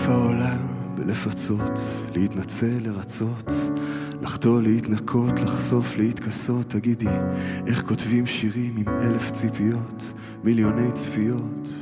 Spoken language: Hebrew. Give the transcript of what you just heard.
אלוף העולם בלפצות, להתנצל, לרצות, לחטוא, להתנקות, לחשוף, להתכסות. תגידי, איך כותבים שירים עם 1000 ציפיות, מיליוני צפיות?